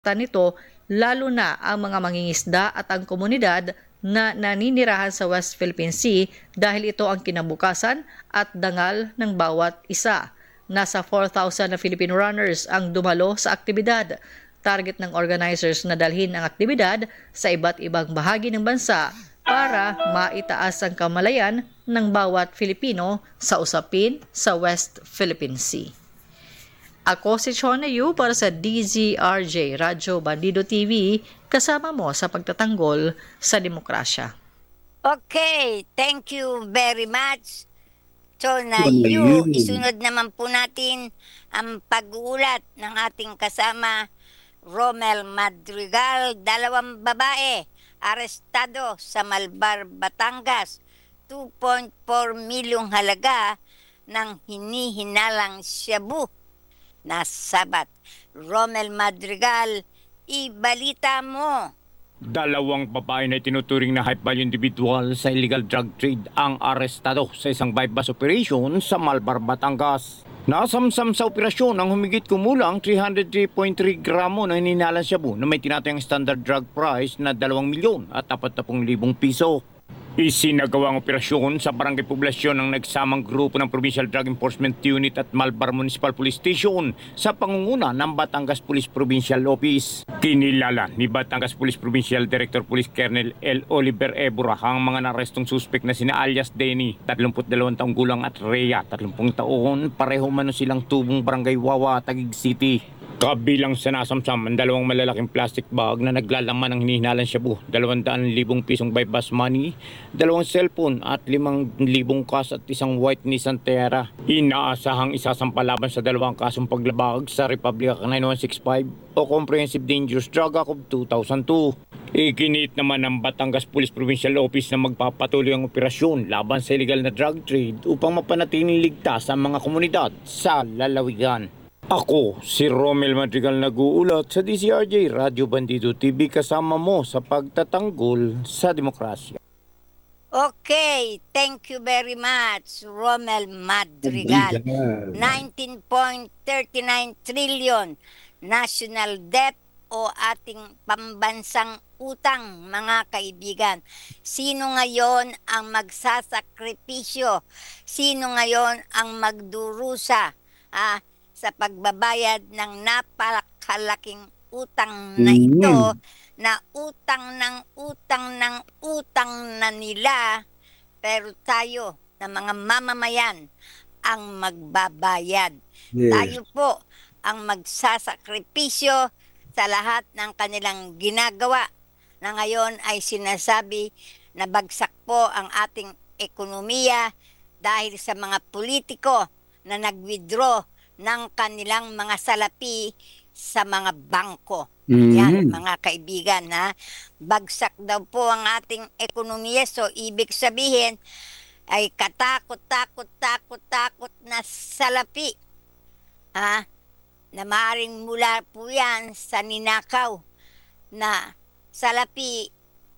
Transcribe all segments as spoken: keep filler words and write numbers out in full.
nito lalo na ang mga mangingisda at ang komunidad na naninirahan sa West Philippine Sea dahil ito ang kinabukasan at dangal ng bawat isa. Nasa four thousand na Filipino runners ang dumalo sa aktibidad. Target ng organizers na dalhin ang aktibidad sa iba't ibang bahagi ng bansa para maitaas ang kamalayan ng bawat Filipino sa usapin sa West Philippine Sea. Ako si Chona Yu para sa D Z R J Radyo Bandido T V, kasama mo sa pagtatanggol sa demokrasya. Okay, thank you very much. Chona Yu, isunod naman po natin ang pag-uulat ng ating kasama Romel Madrigal, dalawang babae, arestado sa Malbar, Batangas, two point four milyong halaga ng hinihinalang shabu na sabat. Romel Madrigal, ibalita mo. Dalawang babae na tinuturing na high value individual sa illegal drug trade ang arestado sa isang bypass operation sa Malbar, Batangas. Nasamsam sa operasyon ang humigit kumulang three hundred three point three gramo ng hinihinalang shabu na may tinatayang standard drug price na dalawang milyon at apat na pung libong piso. Isinagawang operasyon sa barangay poblasyon ng nagsamang grupo ng Provincial Drug Enforcement Unit at Malbar Municipal Police Station sa pangunguna ng Batangas Police Provincial Office. Kinilala ni Batangas Police Provincial Director Police Colonel L. Oliver Ebora ang mga narestong suspek na sina alias Denny, thirty-two taong gulang at Rhea, thirty taon, pareho mano silang tubong barangay Wawa, Taguig City. Kabilang sa nasamsam ang dalawang malalaking plastic bag na naglalaman ng hinihinalang shabu, dalawang daan libong pisong bypass money, dalawang cellphone at limang libong cash at isang white Nissan Terra. Inaasahang isasampa laban sa dalawang kasong paglabag sa Republic Act nine one six five o Comprehensive Dangerous Drug Act of two thousand two. Iginit naman ng Batangas Police Provincial Office na magpapatuloy ang operasyon laban sa illegal na drug trade upang mapanatiling ligtas ang mga komunidad sa lalawigan. Ako, si Romel Madrigal, nag-uulat sa D Z R J Radyo Bandido T V, kasama mo sa pagtatanggol sa demokrasya. Okay, thank you very much, Romel Madrigal. nineteen point three nine trillion national debt o ating pambansang utang, mga kaibigan. Sino ngayon ang magsasakripisyo? Sino ngayon ang magdurusa ah, sa pagbabayad ng napakalaking utang na ito, na utang ng utang ng utang na nila, pero tayo na mga mamamayan ang magbabayad. Yes. Tayo po ang magsasakripisyo sa lahat ng kanilang ginagawa, na ngayon ay sinasabi na bagsak po ang ating ekonomiya dahil sa mga politiko na nag-withdraw ng kanilang mga salapi sa mga bangko. Mm-hmm. Yan, mga kaibigan, ha? Bagsak daw po ang ating ekonomiya. So, ibig sabihin ay katakot, takot, takot, takot na salapi. Ha? Na maaaring mula po yan sa ninakaw na salapi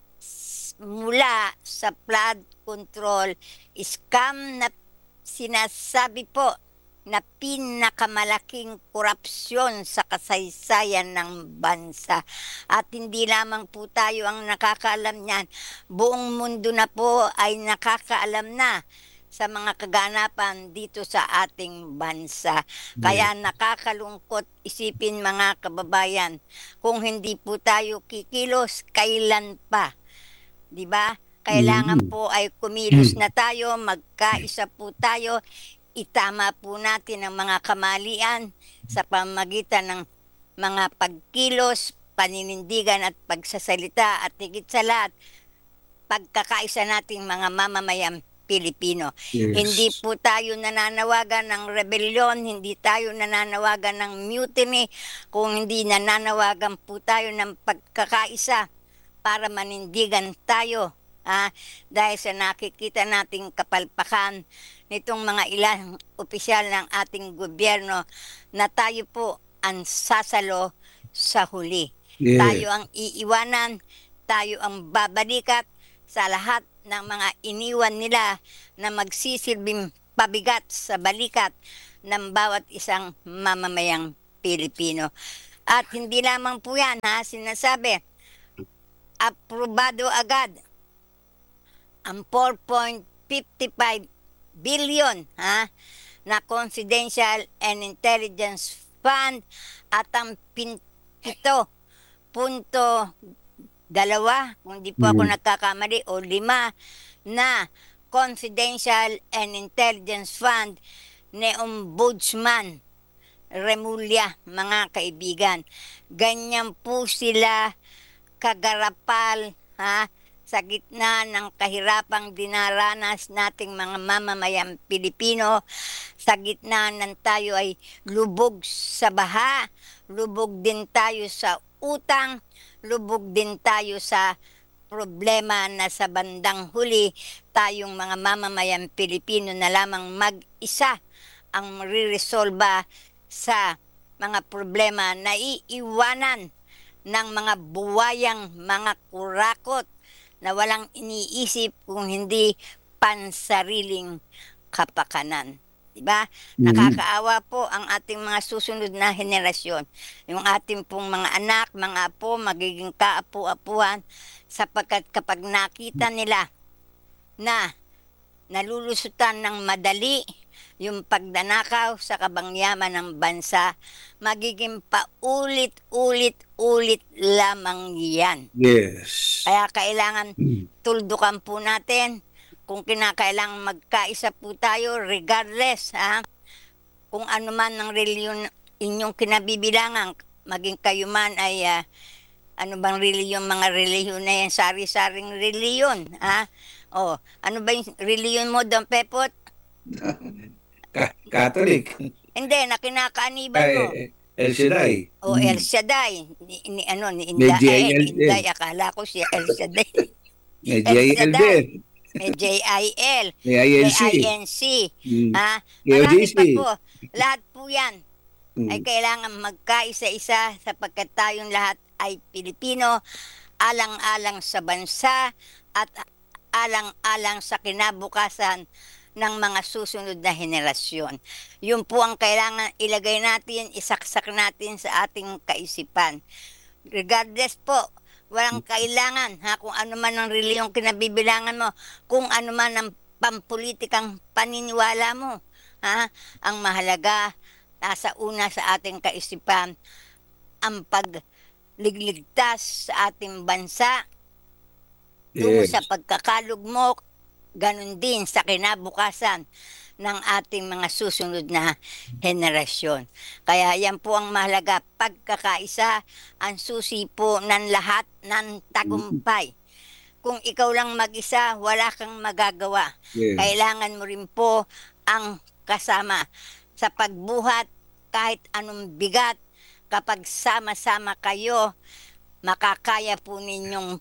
mula sa flood control scam na sinasabi po na pinakamalaking korupsyon sa kasaysayan ng bansa. At hindi lamang po tayo ang nakakaalam niyan. Buong mundo na po ay nakakaalam na sa mga kaganapan dito sa ating bansa. Kaya nakakalungkot isipin, mga kababayan, kung hindi po tayo kikilos, kailan pa? Di ba? Kailangan po ay kumilos na tayo, magkaisa po tayo, itama po natin ang mga kamalian sa pamagitan ng mga pagkilos, paninindigan at pagsasalita, at higit sa lahat, pagkakaisa nating mga mamamayang Pilipino. Yes. Hindi po tayo nananawagan ng rebellion, hindi tayo nananawagan ng mutiny, kung hindi nananawagan po tayo ng pagkakaisa para manindigan tayo. Ah, dahil sa nakikita nating kapalpakan nitong mga ilang opisyal ng ating gobyerno na tayo po ang sasalo sa huli. Yeah. Tayo ang iiwanan, tayo ang babalikat sa lahat ng mga iniwan nila na magsisilbing pabigat sa balikat ng bawat isang mamamayang Pilipino. At hindi lamang po yan, ha, sinasabi, aprobado agad ang four point five five billion ha, na Confidential and Intelligence Fund at ang pito punto dalawa, kung di po ako Mm. nagkakamali, o lima na Confidential and Intelligence Fund ni Ombudsman Remulla, mga kaibigan. Ganyan po sila kagarapal, ha, sa gitna ng kahirapang dinaranas nating mga mamamayang Pilipino, sa gitna ng tayo ay lubog sa baha, lubog din tayo sa utang, lubog din tayo sa problema na sa bandang huli tayong mga mamamayang Pilipino na lamang mag-isa ang mariresolba sa mga problema na iiwanan ng mga buwayang mga kurakot na walang iniisip kung hindi pansariling kapakanan. Diba? Mhm. Nakakaawa po ang ating mga susunod na henerasyon. Yung ating pong mga anak, mga apo, magiging kaapu-apuhan sapagkat kapag nakita nila na nalulusutan ng madali yung pagdanakaw sa kabangyaman ng bansa, magiging paulit-ulit-ulit lamang yan. Yes. Kaya kailangan Mm. tuldukan po natin kung kinakailangan magkaisa po tayo regardless, ha, kung ano man ang reliyon inyong kinabibilangan, maging kayo man ay ah, ano bang reliyon, mga reliyon na yan, sari-saring reliyon, ha? O, ano ba yung reliyon mo, Don Pepot? Ka- Catholic. Hindi, na kinakaaniban mo. Ay, El Shaddai. O El Shaddai, ni, ni ano, ni May Inday, J I eh, L ni Inday, din. akala ko siya El Shaddai. May El J I L Shaddai. din. May J I L, May may I N C. I N C, Mm. ha? May Marami O J C. pa po. Lahat po yan ay Mm. kailangan magkaisa-isa sapagkat tayong lahat ay Pilipino, alang-alang sa bansa at alang-alang sa kinabukasan ng mga susunod na henerasyon. Yun po ang kailangan ilagay natin, isaksak natin sa ating kaisipan. Regardless po, walang kailangan, ha, kung ano man ang reliyong kinabibilangan mo, kung ano man ang pampulitikang paniniwala mo, ha, ang mahalaga, nasa una sa ating kaisipan, ang pagligligtas sa ating bansa, tungo Yes. sa pagkakalugmok, ganun din sa kinabukasan ng ating mga susunod na henerasyon. Kaya yan po ang mahalaga, pagkakaisa, ang susi po ng lahat ng tagumpay. Kung ikaw lang mag-isa, wala kang magagawa. Yes. Kailangan mo rin po ang kasama sa pagbuhat kahit anong bigat. Kapag sama-sama kayo, makakaya po ninyong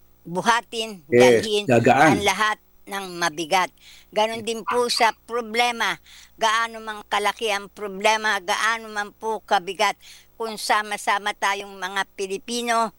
buhatin, Yes, dalhin gagaan. ang lahat ng mabigat. Ganon din po sa problema. Gaano man kalaki ang problema, gaano man po kabigat, kung sama-sama tayong mga Pilipino,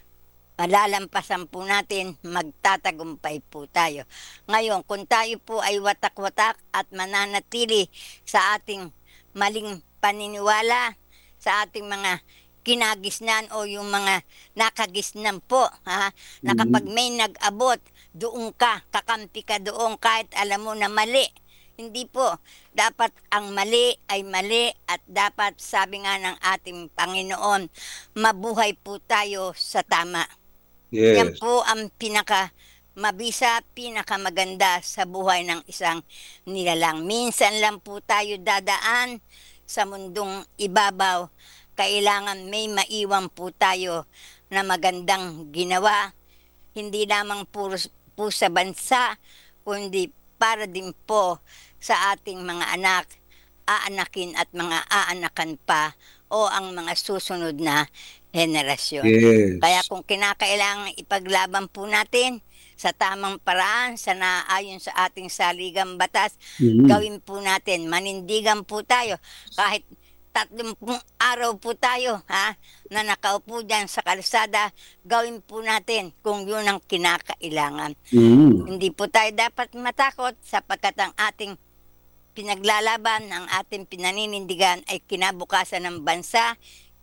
malalampasan po natin, magtatagumpay po tayo. Ngayon, kung tayo po ay watak-watak at mananatili sa ating maling paniniwala, sa ating mga kinagisnan o yung mga nakagisnan po, ha, na kapag may nag-abot, doon ka, kakampi ka doon kahit alam mo na mali. Hindi po. Dapat ang mali ay mali at dapat, sabi nga ng ating Panginoon, mabuhay po tayo sa tama. Yan Yes. po ang pinaka mabisa, pinakamaganda sa buhay ng isang nilalang. Minsan lang po tayo dadaan sa mundong ibabaw. Kailangan may maiwan po tayo na magandang ginawa. Hindi lamang po, po sa bansa, kundi para din po sa ating mga anak, aanakin at mga aanakan pa o ang mga susunod na henerasyon. Yes. Kaya kung kinakailangan ipaglaban po natin sa tamang paraan, sa naayon sa ating saligang batas, Mhm. gawin po natin. Manindigan po tayo. Kahit tatlumpung araw po tayo, ha, na nakaupo dyan sa kalsada, gawin po natin kung yun ang kinakailangan. Mhm. Hindi po tayo dapat matakot sapagkat ang ating pinaglalaban, ang ating pinaninindigan ay kinabukasan ng bansa,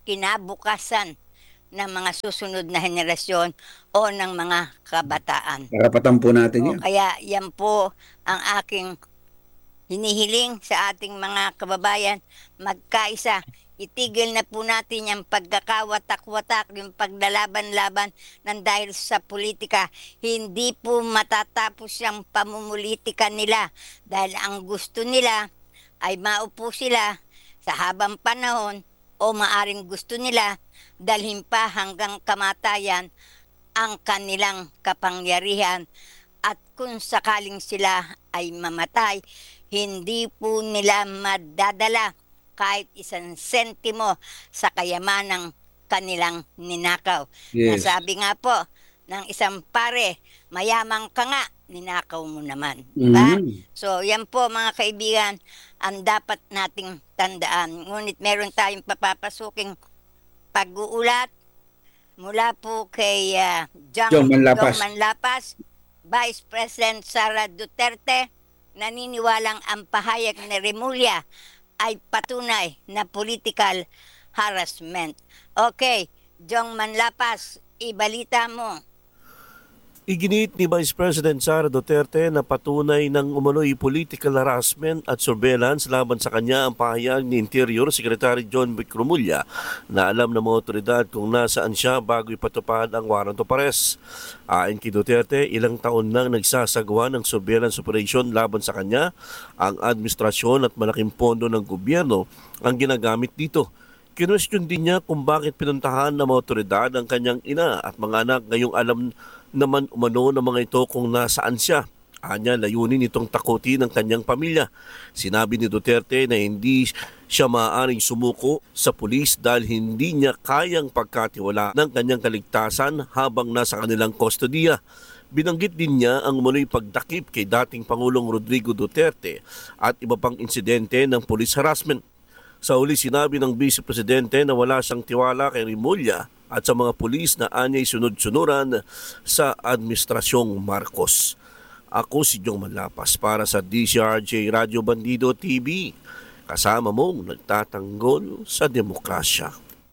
kinabukasan ng mga susunod na henerasyon o ng mga kabataan. Karapatan po natin O yan. kaya yan po ang aking hinihiling sa ating mga kababayan, magkaisa. Itigil na po natin yung pagkakawatak-watak, yung paglalaban-laban ng dahil sa politika. Hindi po matatapos yung pamumulitika nila dahil ang gusto nila ay maupo sila sa habang panahon o maaring gusto nila dalhin pa hanggang kamatayan ang kanilang kapangyarihan. At kung sakaling sila ay mamatay, hindi po nila madadala kahit isang sentimo sa kayamanang kanilang ninakaw. Yes. Nasabi nga po ng isang pare, mayamang ka nga, ninakaw mo naman. Diba? Mhm. So yan po mga kaibigan, ang dapat nating tandaan. Ngunit meron tayong papapasuking pag-uulat mula po kay uh, Jong, Jong Manlapas. Jong Manlapas, Vice President Sara Duterte, naniniwalang ang pahayag ni Remulla ay patunay na political harassment. Okay, Jong Manlapas, ibalita mo. Iginit ni Vice President Sara Duterte na patunay ng umano'y political harassment at surveillance laban sa kanya ang pahayag ni Interior Secretary John Vic Remulla na alam ng mga otoridad kung nasaan siya bago ipatupad ang warrant of arrest. Ayon kay Duterte, ilang taon nang nagsasagawa ng surveillance operation laban sa kanya, ang administrasyon at malaking pondo ng gobyerno ang ginagamit dito. Kinwestiyon din niya kung bakit pinuntahan ng mga otoridad ang kanyang ina at mga anak ngayong alam naman umano ng mga ito kung nasaan siya. Anya, layunin itong takutin ng kanyang pamilya. Sinabi ni Duterte na hindi siya maaaring sumuko sa pulis dahil hindi niya kayang pagkatiwala ng kanyang kaligtasan habang nasa kanilang kustodiya. Binanggit din niya ang umano'y pagdakip kay dating Pangulong Rodrigo Duterte at iba pang insidente ng police harassment. Sa huli, sinabi ng Vice Presidente na wala siyang tiwala kay Remulla at sa mga pulis na anya'y sunod-sunuran sa Administrasyong Marcos. Ako si Jong Manlapas para sa D C R J Radio Bandido T V. Kasama mong nagtatanggol sa demokrasya.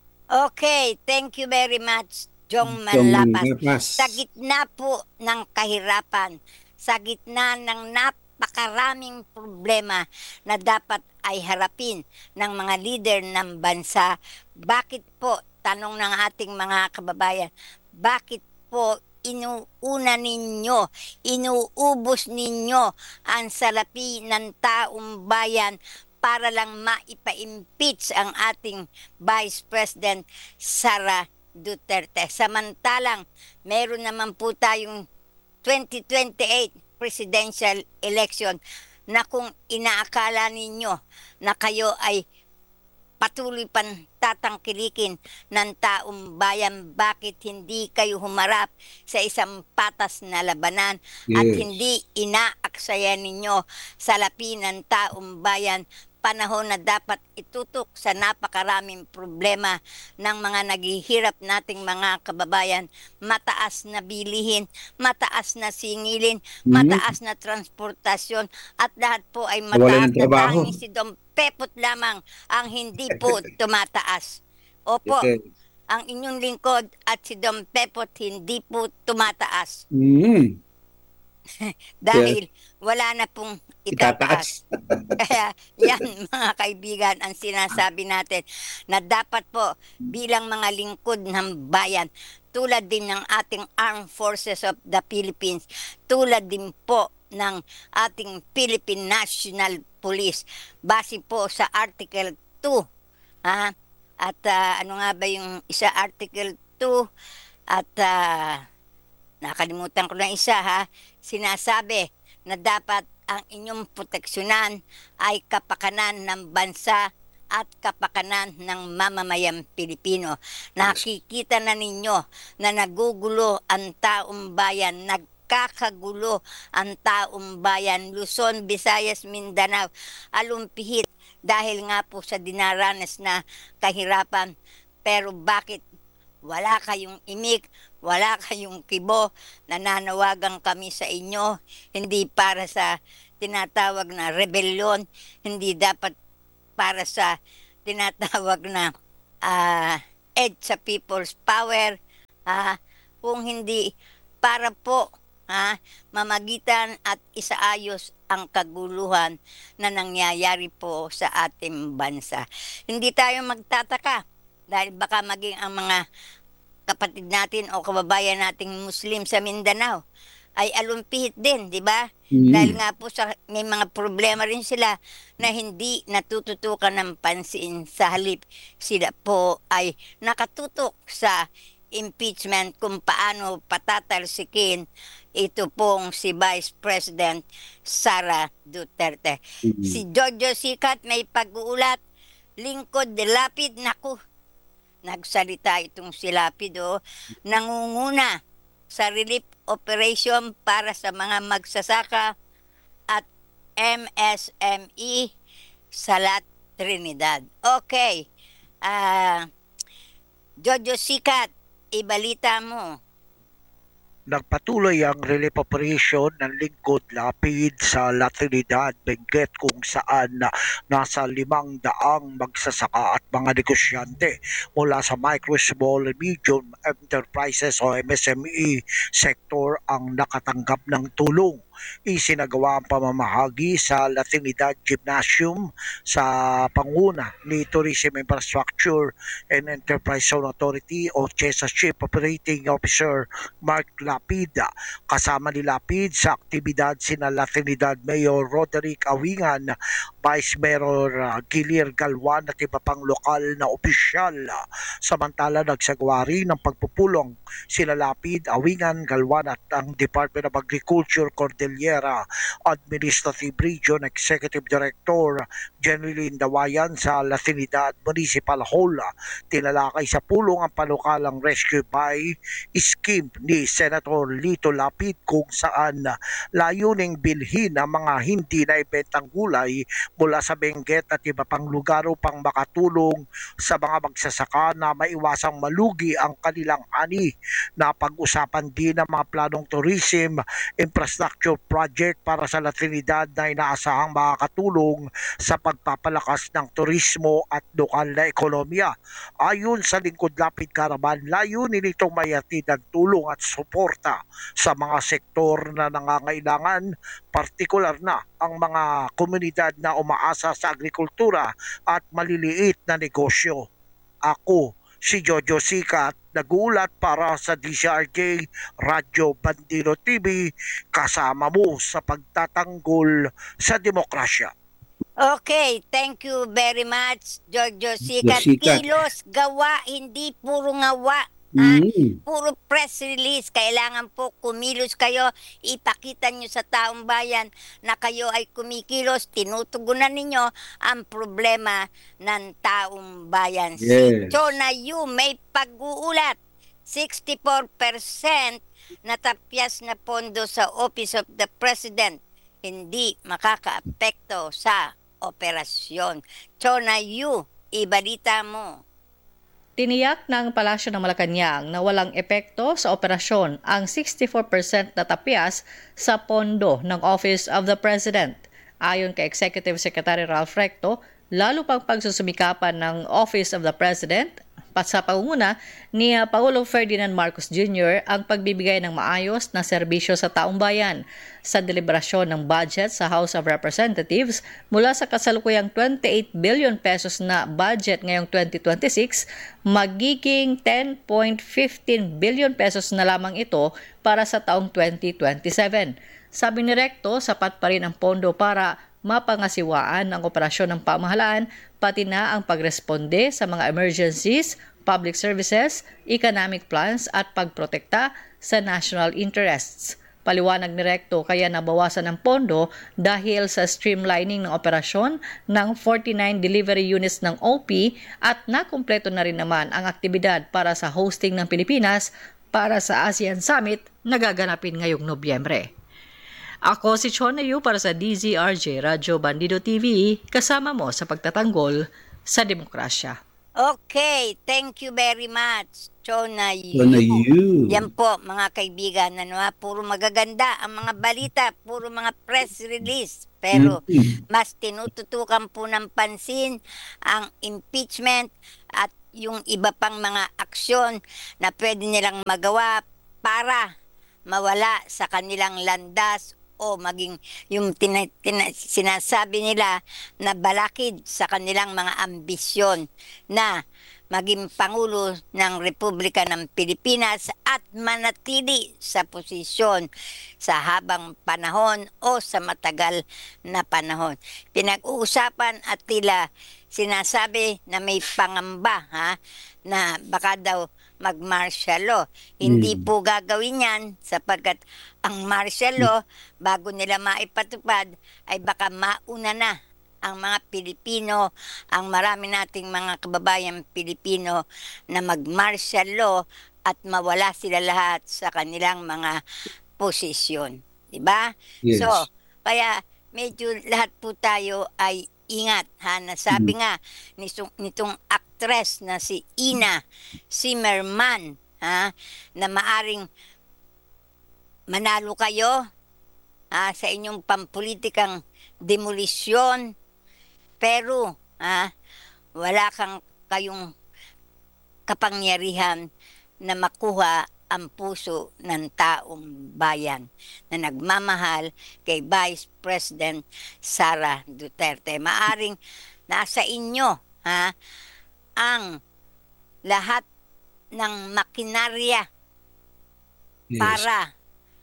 Okay, thank you very much, Jong Jong Manlapas. Manlapas. Sa gitna po ng kahirapan, sa gitna ng napakaraming problema na dapat ay harapin ng mga leader ng bansa, bakit po, tanong ng ating mga kababayan, bakit po inuuna ninyo, inuubos ninyo ang salapi ng taong bayan para lang maipa-impeach ang ating Vice President Sara Duterte? Samantalang meron naman po tayong twenty twenty-eight presidential election na kung inaakala ninyo na kayo ay patuloy pang tatangkilikin ng taong bayan, bakit hindi kayo humarap sa isang patas na labanan at Yes. hindi inaaksaya ninyo salapi ng taong bayan, panahon na dapat itutok sa napakaraming problema ng mga naghihirap nating mga kababayan, mataas na bilihin, mataas na singilin, Mhm. mataas na transportasyon, at lahat po ay Nawalan mataas ng na trabaho. tanging si Dom Pepot lamang ang hindi po tumataas. Opo, Okay. ang inyong lingkod at si Dom Pepot hindi po tumataas Mhm. dahil wala na pong itataas. Itataas. Kaya yan mga kaibigan ang sinasabi natin na dapat po bilang mga lingkod ng bayan, tulad din ng ating Armed Forces of the Philippines, tulad din po ng ating Philippine National Police, base po sa Article two. Ha? At ah, ano nga ba yung isa, Article two, at ah, nakalimutan ko na isa, ha, sinasabi na dapat ang inyong proteksyonan ay kapakanan ng bansa at kapakanan ng mamamayang Pilipino. Nakikita na ninyo na nagugulo ang taong bayan, nagkakagulo ang taong bayan, Luzon, Visayas, Mindanao, alumpihit dahil nga po sa dinaranas na kahirapan. Pero bakit wala kayong imik, wala kayong kibo? Nananawagan kami sa inyo, hindi para sa tinatawag na rebellion, hindi dapat para sa tinatawag na ah, EDSA People's Power, ah, kung hindi para po ah, mamagitan at isaayos ang kaguluhan na nangyayari po sa ating bansa. Hindi tayo magtataka dahil baka maging ang mga kapatid natin o kababayan nating Muslim sa Mindanao ay alumpihit din, di ba? Mm. Dahil nga po sa, may mga problema rin sila na hindi natututukan ng pansin, sa halip sila po ay nakatutok sa impeachment kung paano patatalsikin ito pong si Vice President Sara Duterte. Mm. Si Jojo Sikat may pag-uulat, lingkod de Lapid, naku, nagsalita itong si Lapid, oh, nangunguna sa relief operation para sa mga magsasaka at M S M E sa La Trinidad. Okay. Ah, Jojo Sikat, ibalita mo. Nagpatuloy ang relief operation ng Lingkod Lapid sa La Trinidad, Benguet, kung saan na nasa limang daang magsasaka at mga negosyante mula sa micro, small, and medium enterprises o M S M E sector ang nakatanggap ng tulong. Isinagawa ang pamamahagi sa La Trinidad Gymnasium sa panguna ni Tourism Infrastructure and Enterprise Zone Authority o CHESA Chief Operating Officer Mark Lapid. Kasama ni Lapid sa aktibidad sina La Trinidad Mayor Roderick Awingan, Vice Mayor uh, Gilir Galwan at iba pang lokal na opisyal. Samantala nagsagawa rin ng pagpupulong sila Lapid, Awingan, Galwan at ang Department of Agriculture Cordillera Administrative Region Executive Director Jeneline Dawayan sa La Trinidad Municipal Hall. Tinalakay sa pulong ang panukalang Rescue by Scheme ni Senator Lito Lapid kung saan layuning bilhin ang mga hindi na ibentang gulay mula sa Benguet at iba pang lugar upang makatulong sa mga magsasaka na maiwasang malugi ang kanilang ani. Napag-usapan din ang mga planong tourism infrastructure project para sa La Trinidad na inaasahang makakatulong sa pagpapalakas ng turismo at lokal na ekonomiya. Ayon sa Lingkod Lapid Caravan, layunin itong mayatid ng tulong at suporta sa mga sektor na nangangailangan, partikular na ang mga komunidad na umaasa sa agrikultura at maliliit na negosyo. Ako, si Jojo Sikat, nagulat para sa D C R J Radyo Bandilo T V, kasama mo sa pagtatanggol sa demokrasya. Okay, thank you very much, Jojo Sikat. Sikat. Kilos, gawa, hindi puro ngawa. Ah, Mm. puro press release. Kailangan po kumilos kayo. Ipakita nyo sa taong bayan na kayo ay kumikilos. Tinutugunan ninyo ang problema ng taong bayan. Si Yes. Chona Yu may pag-uulat. sixty-four percent natapyas na pondo sa Office of the President. Hindi makakaapekto sa operasyon. Chona Yu, ibalita mo. Tiniyak ng Palasyo ng Malacanang na walang epekto sa operasyon ang sixty-four percent na tapyas sa pondo ng Office of the President. Ayon kay Executive Secretary Ralph Recto, lalo pang pagsusumikapan ng Office of the President pat sa pangunguna ni Pangulo Ferdinand Marcos Junior ang pagbibigay ng maayos na serbisyo sa taong bayan. Sa deliberasyon ng budget sa House of Representatives mula sa kasalukuyang twenty-eight billion pesos na budget ngayong twenty twenty-six, magiging ten point one five billion pesos na lamang ito para sa taong twenty twenty-seven. Sabi ni Recto, sapat pa rin ang pondo para mapangasiwaan ang operasyon ng pamahalaan, pati na ang pagresponde sa mga emergencies, public services, economic plans at pagprotekta sa national interests. Paliwanag ni Recto, kaya nabawasan ang pondo dahil sa streamlining ng operasyon ng forty-nine delivery units ng O P at nakumpleto na rin naman ang aktibidad para sa hosting ng Pilipinas para sa ASEAN Summit na gaganapin ngayong Nobyembre. Ako si Chona Yu para sa D Z R J Radyo Bandido T V, kasama mo sa pagtatanggol sa demokrasya. Okay, thank you very much, Chona Yu. Chona Yu. Yan po, mga kaibigan, ano, ha, puro magaganda ang mga balita, puro mga press release. Pero Mm. mas tinututukan po ng pansin ang impeachment at yung iba pang mga aksyon na pwede nilang magawa para mawala sa kanilang landas o maging yung tina, tina, sinasabi nila na balakid sa kanilang mga ambisyon na maging Pangulo ng Republika ng Pilipinas at manatili sa posisyon sa habang panahon o sa matagal na panahon. Pinag-uusapan at tila sinasabi na may pangamba ha, na baka daw mag-martial law. Hindi Hmm. po gagawin yan sapagkat ang martial law, bago nila maipatupad, ay baka mauna na ang mga Pilipino, ang marami nating mga kababayang Pilipino na mag-martial law at mawala sila lahat sa kanilang mga posisyon. Diba? Yes. So, kaya medyo lahat po tayo ay ingat. Ha? Nasabi nga nitong, nitong actress na si Ina Zimmerman, ha? Na maaring manalo kayo ha, sa inyong pampulitikang demolisyon, pero ha, wala kang kayong kapangyarihan na makuha ang puso ng taong bayan na nagmamahal kay Vice President Sara Duterte. Maaring nasa inyo ha, ang lahat ng makinarya Yes. para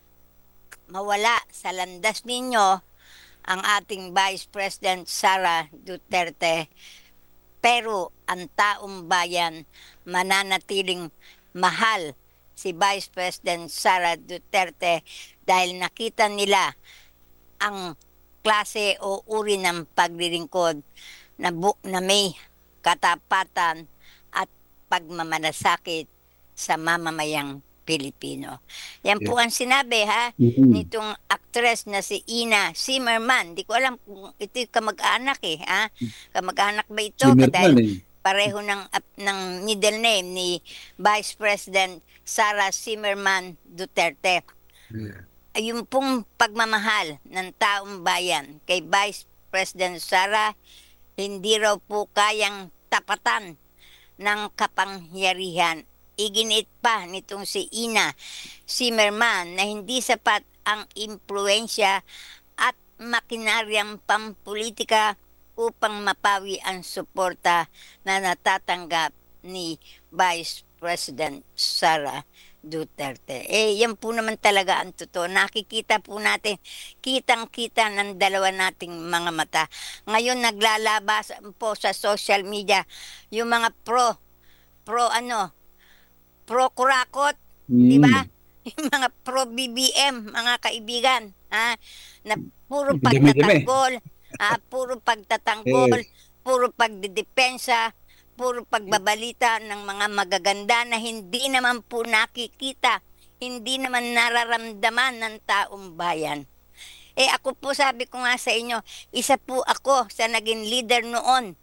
mawala sa landas ninyo ang ating Vice President Sara Duterte, pero ang taong bayan mananatiling mahal si Vice President Sara Duterte dahil nakita nila ang klase o uri ng paglilingkod na, bu- na may katapatan at pagmamalasakit sa mamamayang Pilipino. Yan po ang sinabi ha Mhm. nitong actress na si Ina Zimmerman. Di ko alam kung ito yung kamag-anak eh. Ha? Kamag-anak ba ito? Zimmerman Dahil eh. pareho ng, ap- ng middle name ni Vice President Sara Zimmerman Duterte. Yeah. Yung pong pagmamahal ng taong bayan kay Vice President Sara, hindi raw po kayang tapatan ng kapangyarihan. Iginiit pa nitong si Ina Zimmerman na hindi sapat ang impluensya at makinaryang pampolitika upang mapawi ang suporta na natatanggap ni Vice President Sara Duterte. Eh, yan po naman talaga ang totoo. Nakikita po natin, kitang-kita ng dalawa nating mga mata. Ngayon naglalabas po sa social media yung mga pro, pro ano, pro kurakot, di ba? Mm. Yung mga pro B B M, mga kaibigan, ha? Na puro Dami-dami. pagtatanggol, ha? Puro pagtatanggol, Yes. puro pagdidepensa, puro pagbabalita ng mga magaganda na hindi naman po nakikita, hindi naman nararamdaman ng taong bayan. Eh ako po sabi ko nga sa inyo, isa po ako sa naging leader noon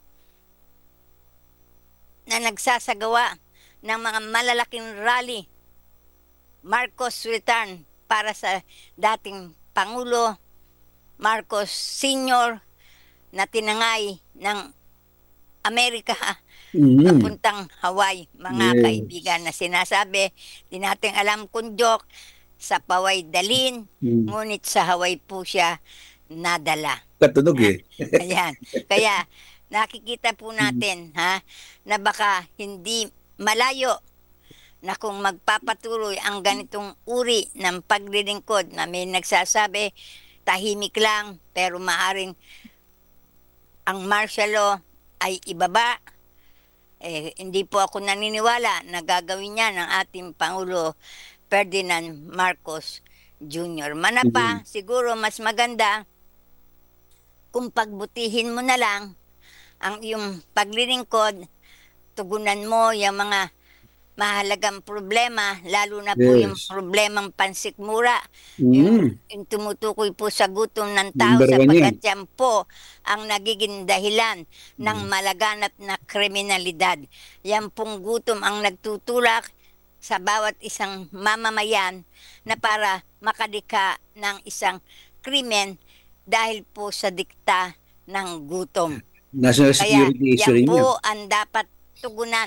na nagsasagawa ng mga malalaking rally, Marcos Return, para sa dating Pangulo Marcos Senior na tinangay ng Amerika Mm. papuntang Hawaii, mga Yes. kaibigan, na sinasabi, di natin alam kung joke, sa Paway dalin, Mm. ngunit sa Hawaii po siya nadala. Katunog eh. Ayan. Kaya nakikita po natin ha na baka hindi malayo na kung magpapatuloy ang ganitong uri ng paglilingkod na may nagsasabi tahimik lang pero maaring ang martial law ay ibaba. Eh, hindi po ako naniniwala na gagawin niya ng ating Pangulo Ferdinand Marcos Junior Manapa, siguro mas maganda kung pagbutihin mo na lang ang iyong paglilingkod, tugunan mo yung mga mahalagang problema, lalo na po Yes. yung problemang pansikmura, yung, Mm. yung tumutukoy po sa gutom ng tao Number one sapagkat yan po ang nagiging dahilan ng malaganap na kriminalidad. Yan pong gutom ang nagtutulak sa bawat isang mamamayan na para makadika ng isang krimen dahil po sa dikta ng gutom. National Kaya security issue yan rin yun. po ang dapat tugunan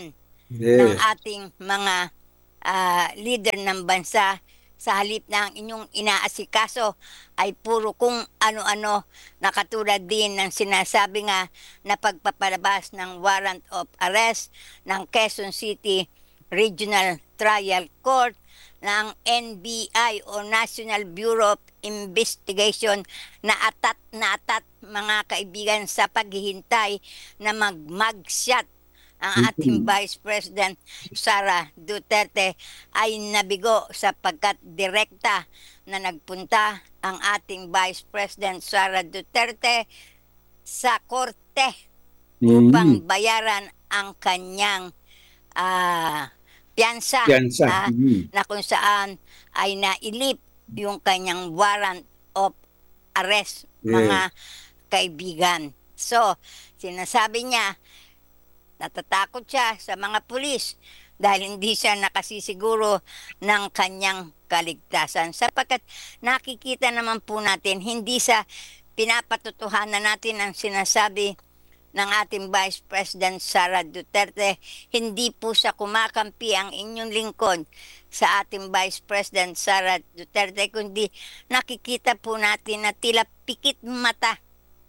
ng Yes. ating mga ah, leader ng bansa, sa halip na ang inyong inaasikaso ay puro kung ano-ano na katulad din ng sinasabi nga na pagpapalabas ng warrant of arrest ng Quezon City Regional Trial Court ng N B I o National Bureau of Investigation na atat na atat mga kaibigan sa paghihintay na mag-mugshot ang ating Vice President Sara Duterte ay nabigo sapagkat direkta na nagpunta ang ating Vice President Sara Duterte sa korte upang Mm. bayaran ang kanyang ah, piyansa Piyansa. ah, Mm. na kung saan ay nailip yung kanyang warrant of arrest, mga kaibigan. So, sinasabi niya, natatakot siya sa mga pulis dahil hindi siya nakasisiguro ng kanyang kaligtasan. Sapagkat nakikita naman po natin, hindi sa pinapatotohanan natin ang sinasabi ng ating Vice President Sara Duterte, hindi po sa kumakampi ang inyong lingkod sa ating Vice President Sara Duterte, kundi nakikita po natin na tila pikit mata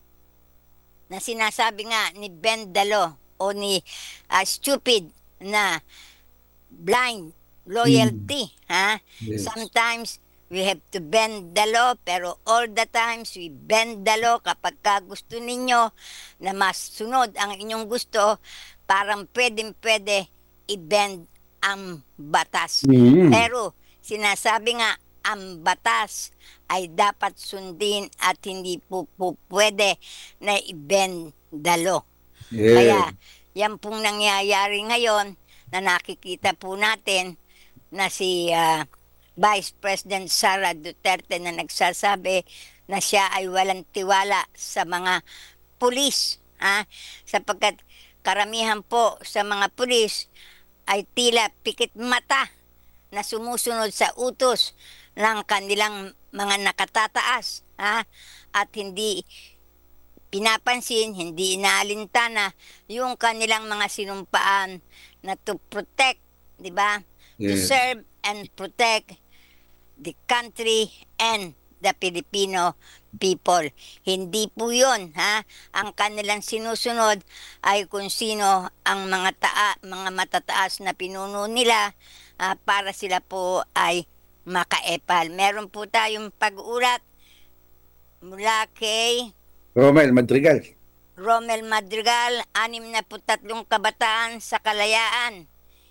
na sinasabi nga ni Ben Dalo o ni ah, stupid na blind loyalty. Ha? Yes. Sometimes we have to bend the law, pero all the times we bend the law kapag ka gusto ninyo na mas sunod ang inyong gusto, parang pwedeng pwede i-bend ang batas. Mm. Pero sinasabi nga, ang batas ay dapat sundin at hindi po, po pwede na i-bend the law. Yes. Kaya yan pong nangyayari ngayon na nakikita po natin na si ah, Vice President Sara Duterte na nagsasabi na siya ay walang tiwala sa mga pulis. Ha? Sapagkat karamihan po sa mga pulis ay tila pikit mata na sumusunod sa utos ng kanilang mga nakatataas. Ha? At hindi pinapansin, hindi inaalintana yung kanilang mga sinumpaan na to protect, di ba? To Yes. serve and protect the country and the Filipino people. Hindi po yun, ha? Ang kanilang sinusunod ay kung sino ang mga taa, mga matataas na pinuno nila ah, para sila po ay makaepal. Meron po tayong pag-ulat mula kay Romel Madrigal. Romel Madrigal, anim na tatlong kabataan sa Kalayaan,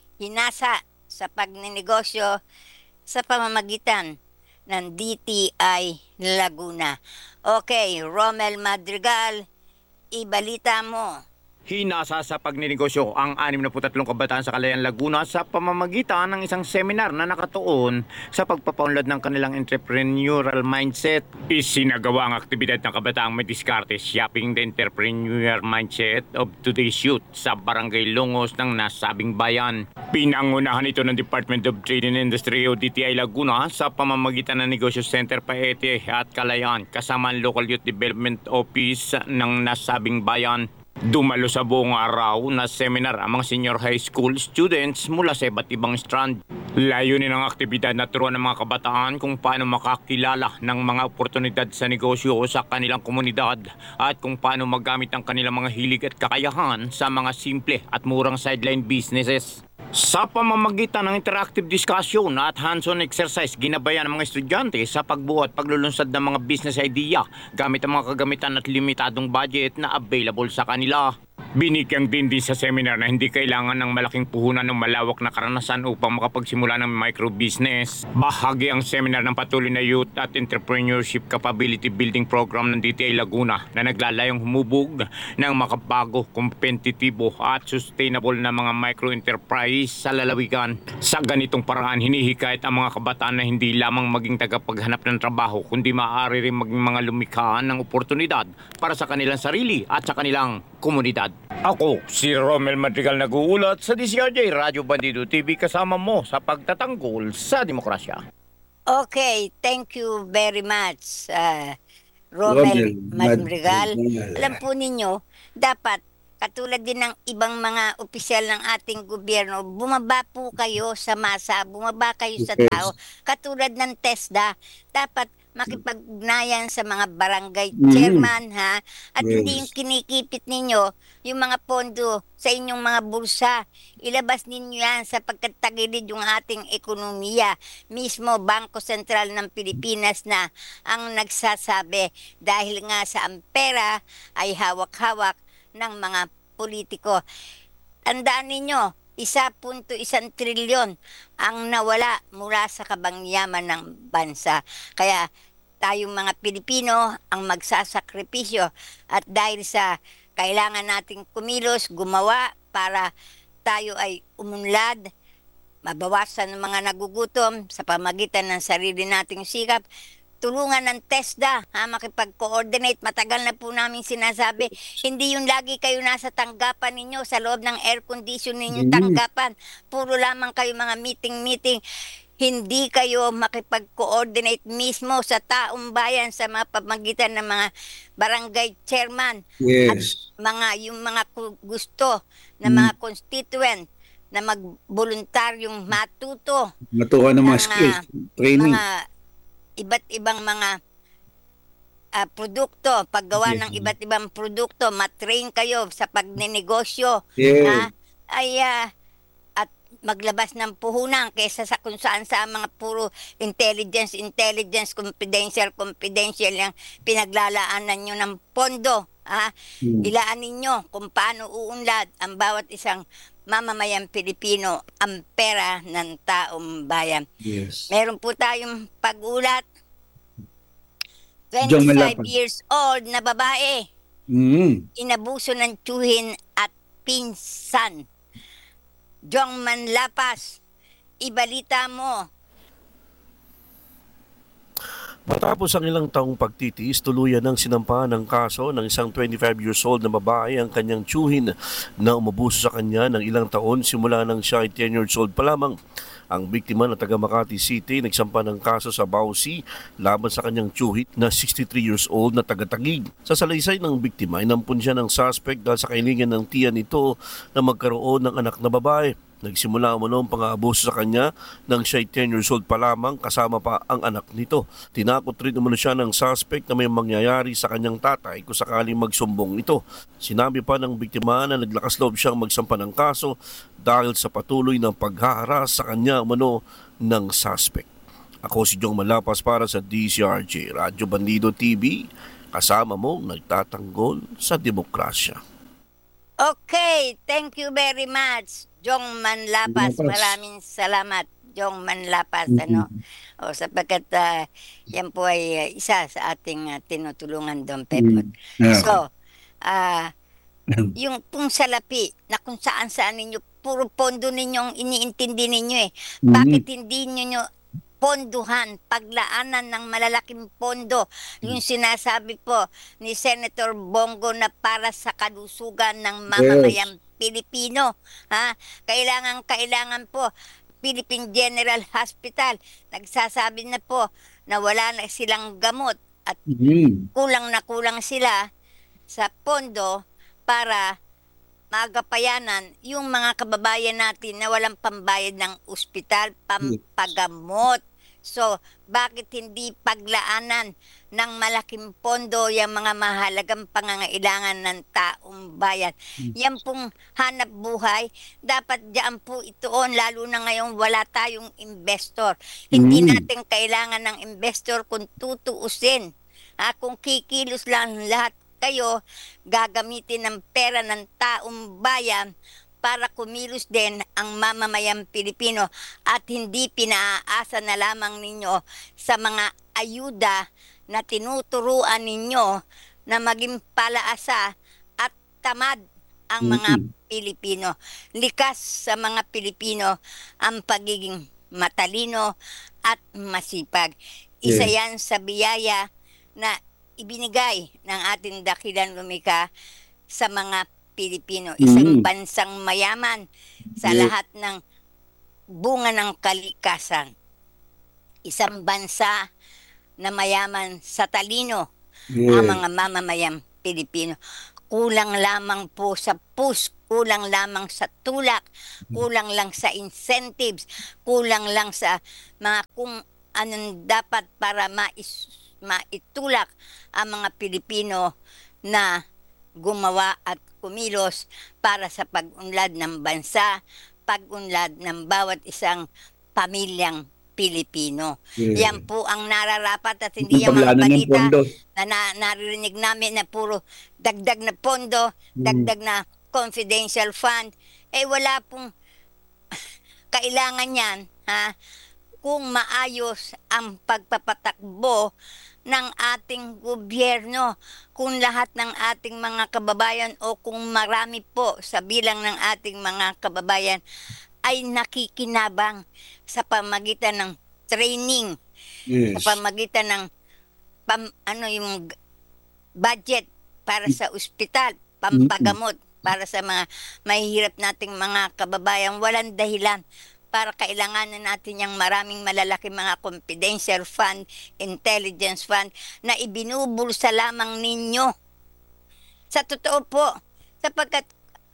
hinasa sa pagninegosyo sa pamamagitan ng D T I Laguna. Okay, Romel Madrigal, ibalita mo. Hinasa sa pagninegosyo ang anim na tatlong kabataan sa Calayan, Laguna sa pamamagitan ng isang seminar na nakatuon sa pagpapaunlad ng kanilang entrepreneurial mindset. Isinagawa ang aktibidad ng kabataang may diskarte, shaping the entrepreneurial mindset of today's youth sa Barangay Longos ng nasabing bayan. Pinangunahan ito ng Department of Trade and Industry o D T I Laguna sa pamamagitan ng Negosyo Center Paete at Calayan kasama ang Local Youth Development Office ng nasabing bayan. Dumalo sa buong araw na seminar ang mga senior high school students mula sa iba't ibang strand. Layunin ng aktibidad na turuan ng mga kabataan kung paano makakilala ng mga oportunidad sa negosyo sa kanilang komunidad at kung paano magamit ang kanilang mga hilig at kakayahan sa mga simple at murang sideline businesses. Sa pamamagitan ng interactive discussion at hands-on exercise, ginabayan ng mga estudyante sa pagbuo at paglulunsad ng mga business idea gamit ang mga kagamitan at limitadong budget na available sa kanila. Binigyang din din sa seminar na hindi kailangan ng malaking puhunan ng malawak na karanasan upang makapagsimula ng micro-business. Bahagi ang seminar ng patuloy na Youth at Entrepreneurship Capability Building Program ng D T I Laguna na naglalayong humubog ng makabago, kompetitibo at sustainable na mga micro-enterprise sa lalawigan. Sa ganitong paraan, hinihikayat ang mga kabataan na hindi lamang maging tagapaghanap ng trabaho kundi maaari rin maging mga lumikha ng oportunidad para sa kanilang sarili at sa kanilang komunidad. Ako, si Romel Madrigal nag-uulat sa D C R J Radio Bandido T V kasama mo sa pagtatanggol sa demokrasya. Okay, thank you very much, uh, Romel Romel Madrigal. Madrigal. Alam po ninyo, dapat katulad din ng ibang mga opisyal ng ating gobyerno, bumaba po kayo sa masa, bumaba kayo sa Yes. tao. Katulad ng TESDA, dapat makipag-ugnayan sa mga barangay Mhm. chairman, ha? At Yes. hindi yung kinikipit ninyo yung mga pondo sa inyong mga bulsa. Ilabas ninyo yan sapagkat tagilid yung ating ekonomiya. Mismo Bangko Sentral ng Pilipinas na ang nagsasabi dahil nga sa ang pera ay hawak-hawak ng mga politiko. Tandaan ninyo, isa punto isang trilyon ang nawala mula sa kabangyaman ng bansa. Kaya tayong mga Pilipino ang magsasakripisyo at dahil sa kailangan nating kumilos, gumawa para tayo ay umunlad, mabawasan ng mga nagugutom sa pamagitan ng sarili nating sikap, tulungan ng TESDA, ha, makipag-coordinate. Matagal na po namin sinasabi, hindi yung lagi kayo nasa tanggapan ninyo, sa loob ng air condition ninyong Mm. tanggapan. Puro lamang kayo mga meeting-meeting. Hindi kayo makipag-coordinate mismo sa taong bayan sa mga pamagitan ng mga barangay chairman at Yes. mga yung mga ku- gusto na Mm. mga constituent na magboluntaryong matuto Matuwa ng mga ng, skills. ah, Training. mga iba't ibang mga ah, produkto, paggawa Yes. ng iba't ibang produkto, matrain kayo sa pagnenegosyo, Yes. ha, ay ah, at maglabas ng puhunan kaysa sa kung saan sa mga puro intelligence, intelligence, confidential, confidential yung pinaglalaanan nyo ng pondo. Ha? Mm. Ilaan ninyo kung paano uunlad ang bawat isang mamamayang Pilipino ang pera ng taong bayan. Yes. Meron po tayong pag-ulat. John twenty-five Malapad. years old na babae, Mm. inabuso ng tiyuhin at pinsan. Jong Manlapas, ibalita mo. Matapos ang ilang taong pagtitiis, tuluyan ng sinampahan ng kaso ng isang twenty-five years old na babae ang kanyang tiyuhin na umubuso sa kanya ng ilang taon simula nang siya ay ten years old pa lamang. Ang biktima na taga Makati City nagsampa ng kaso sa Bausi laban sa kanyang tiyuhit na sixty-three years old na taga-Taguig. Sa salaysay ng biktima, inampun siya ng suspect dahil sa kahilingan ng tiyan nito na magkaroon ng anak na babae. Nagsimula umano ang pang-aabuso sa kanya nang siya ay ten years old pa lamang kasama pa ang anak nito. Tinakot rin umano siya ng suspect na may mangyayari sa kanyang tatay kung sakaling magsumbong ito. Sinabi pa ng biktima na naglakas loob siyang magsampa ng kaso dahil sa patuloy ng paghaharas sa kanya umano ng suspect. Ako si Jong Malapas para sa D C R J Radyo Bandido T V. Kasama mo nagtatanggol sa demokrasya. Okay, thank you very much. Jong Manlapas, Manlapas. maraming salamat. Jong Manlapas, Mhm. ano. O sapagkat ah, yan po ay ah, isa sa ating ah, tinutulungan doon, Pepot. Mm. Yeah. So, ah, yung pong salapi na kung saan saan ninyo, puro pondo ninyong iniintindi ninyo eh. Mhm. Bakit hindi ninyo ponduhan, paglaanan ng malalaking pondo, yung sinasabi po ni Senator Bongo na para sa kalusugan ng mamamayang Pilipino. Ha? Kailangan, kailangan po, Philippine General Hospital, nagsasabi na po na wala na silang gamot at Mm. kulang na kulang sila sa pondo para magapayanan yung mga kababayan natin na walang pambayad ng ospital, pampagamot. So, bakit hindi paglaanan ng malaking pondo yung mga mahalagang pangangailangan ng taong bayan? Yan pong hanap buhay, dapat diyan po itoon, lalo na ngayon wala tayong investor. Hindi Mm. natin kailangan ng investor kung tutuusin. Ha, kung kikilos lang lahat kayo, gagamitin ng pera ng taong bayan para kumilos din ang mamamayang Pilipino at hindi pinaaasa na lamang ninyo sa mga ayuda na tinuturuan ninyo na maging palaasa at tamad ang mga Mhm. Pilipino. Likas sa mga Pilipino ang pagiging matalino at masipag. Isa Yes. yan sa biyaya na ibinigay ng ating dakilang lumikha sa mga Pilipino. Isang Mm. bansang mayaman sa Yes. lahat ng bunga ng kalikasan. Isang bansa na mayaman sa talino Yes. ang mga mamamayang Pilipino. kulang lamang po sa push, kulang lamang sa tulak, kulang lang sa incentives, kulang lang sa mga kung anong dapat para mais, maitulak ang mga Pilipino na gumawa at kumilos para sa pag-unlad ng bansa, pag-unlad ng bawat isang pamilyang Pilipino. Yeah. Yan po ang nararapat at hindi yung mga Paglanan ng balita pondo. na, na naririnig namin na puro dagdag na pondo, dagdag na confidential fund. Eh wala pong kailangan yan, ha? Kung maayos ang pagpapatakbo ng ating gobyerno, kung lahat ng ating mga kababayan o kung marami po sa bilang ng ating mga kababayan ay nakikinabang sa pamagitan ng training, Yes. sa pamagitan ng pam, ano yung g- budget para sa ospital, pampagamot para sa mga mahihirap nating mga kababayan, walang dahilan para kailanganan natin yung maraming malalaki mga confidential fund, intelligence fund na ibinubulsa lamang ninyo. Sa totoo po, sapagkat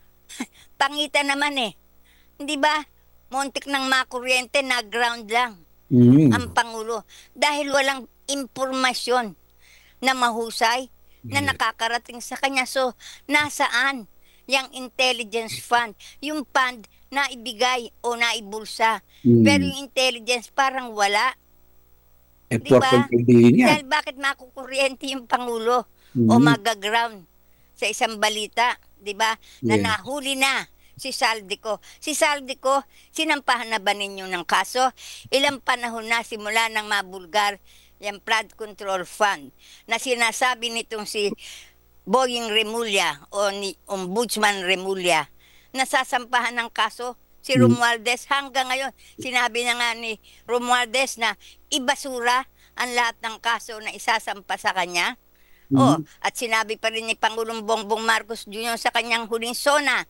pangitan naman eh. Hindi ba? Muntik ng makuryente na ground lang Mm. ang Pangulo dahil walang impormasyon na mahusay na Yeah. nakakarating sa kanya. So, nasaan yung intelligence fund? Yung fund na ibigay o naibulsa. Mm. Pero yung intelligence parang wala. Eh, Di ba? purple din yan. Dahil bakit makukuryente yung Pangulo Mm. o magaground sa isang balita, di ba? Na Yeah. nahuli na si Saldico. Si Saldico, sinampahan na ba ninyo ng kaso? Ilang panahon na simula nang mabulgar yung flood control fund na sinasabi nitong si Boying Remulla o ni Ombudsman Remulla, nasasampahan ng kaso si Mm. Romualdez hanggang ngayon. Sinabi na nga ni Romualdez na ibasura ang lahat ng kaso na isasampa sa kanya. Mm. Oh, at sinabi pa rin ni Pangulong Bongbong Marcos Junior sa kanyang huling sona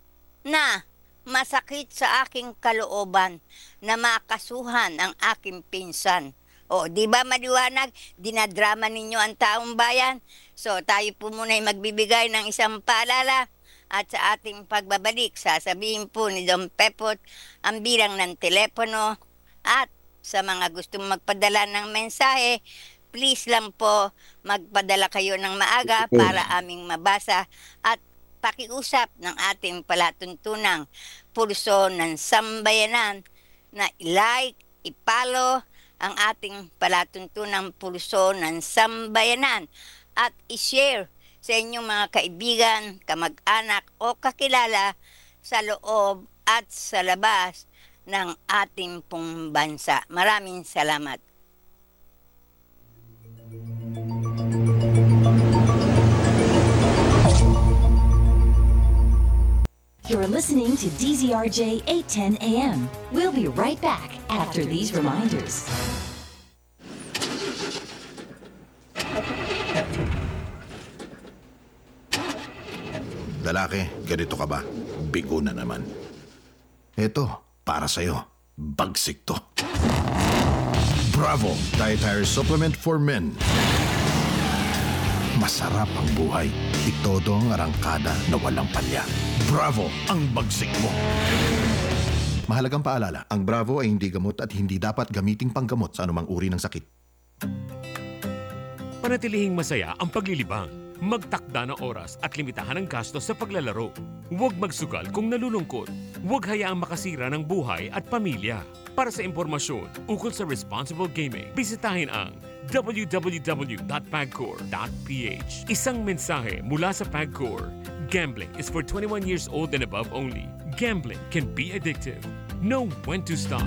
na masakit sa aking kalooban na makasuhan ang aking pinsan. O, di ba maliwanag? Dinadrama ninyo ang taong bayan. So, tayo po muna ay magbibigay ng isang paalala. At sa ating pagbabalik, sasabihin po ni Don Pepot ang bilang ng telepono. At sa mga gustong magpadala ng mensahe, please lang po magpadala kayo ng maaga para aming mabasa at pakiusap ng ating palatuntunang pulso ng sambayanan na i-like, i-follow ang ating palatuntunang pulso ng sambayanan at i-share sa inyong mga kaibigan, kamag-anak o kakilala sa loob at sa labas ng ating pong bansa. Maraming salamat. You're listening to D Z R J eight ten A M. We'll be right back after these reminders. Lalaki, ganito ka ba? Bigo na naman. Eto, para sa'yo. Bagsik to. Bravo! Dietary Supplement for Men. Masarap ang buhay. Itodo ang arangkada na walang palya. Bravo! Ang bagsik mo. Mahalagang paalala, ang Bravo ay hindi gamot at hindi dapat gamiting panggamot sa anumang uri ng sakit. Panatilihing masaya ang paglilibang. Magtakda ng oras at limitahan ang gastos sa paglalaro. Huwag magsugal kung nalulungkot. Huwag hayaang makasira ng buhay at pamilya. Para sa impormasyon ukol sa responsible gaming, bisitahin ang w w w dot pagcor dot p h. Isang mensahe mula sa Pagcor. Gambling is for twenty-one years old and above only. Gambling can be addictive. Know when to stop.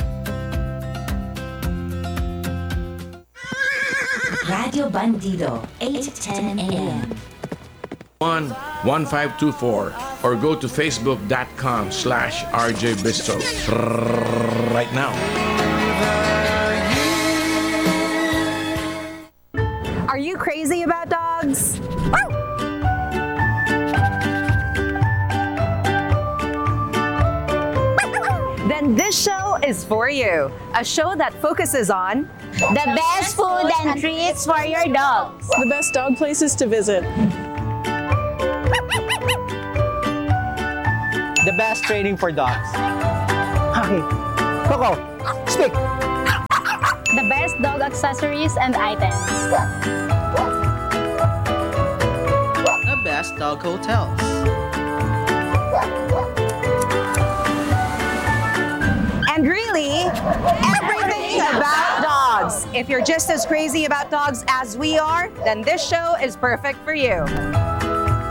Radio Bandido, eight ten A M. one one five two four or go to facebook.com slash rjbisto right now. Are you crazy about dogs? Then this show is for you. A show that focuses on the best food and treats for your dogs. the best dog places to visit, the best training for dogs. Okay. Coco, speak. The best dog accessories and items. The best dog hotels. And really, everything about dogs. If you're just as crazy about dogs as we are, then this show is perfect for you.